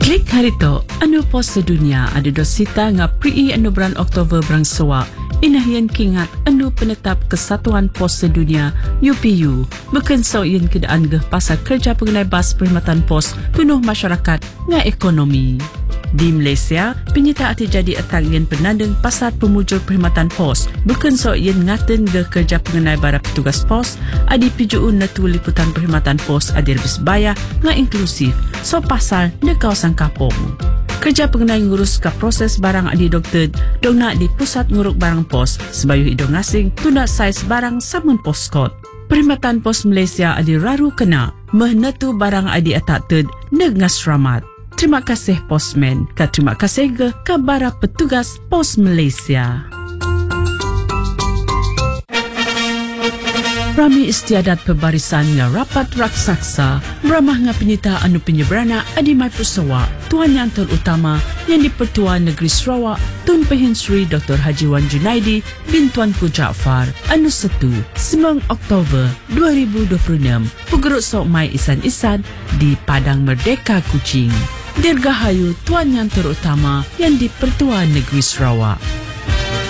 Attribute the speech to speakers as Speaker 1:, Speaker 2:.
Speaker 1: Klik harito, anu pos sedunia ada dosita nga pri anu bulan Oktober berang sewa. Inahian kingat anu penetap Kesatuan Pos Sedunia UPU berkensau ian kedaan geh pasal kerja pengenai bas perkhidmatan pos penuh masyarakat nga ekonomi. Di Malaysia, penyita ati jadi atak ian penandeng pasar pemujur perkhidmatan pos berkensau ian ngaten geh kerja pengenai bara petugas pos adi pijuun natu liputan perkhidmatan pos adi lebih sebaya nga inklusif so pasal di kawasan kapong. Kerja pengenai ngurus ke proses barang adi dokter dong nak di pusat nguruk barang pos sebayuh idong asing tuna saiz barang samun poskot. Perkhidmatan Pos Malaysia adi raru kena menetu barang adi atak ted neg ngasramat. Terima kasih Postman, terima kasih ke bara petugas Pos Malaysia. Rami istiadat pembarisan nga rapat raksasa beramah nga penyita anu penyeberana adi mai Pusawa Tuan Yang Terutama yang di-Pertuan Negeri Sarawak Tun Pehin Sri Dr. Haji Wan Junaidi bin Tuanku Jaafar anu setu 9 Oktober 2026 pugeruk sok mai isan-isan di Padang Merdeka Kuching. Dirgahayu Tuan Yang Terutama yang di-Pertuan Negeri Sarawak.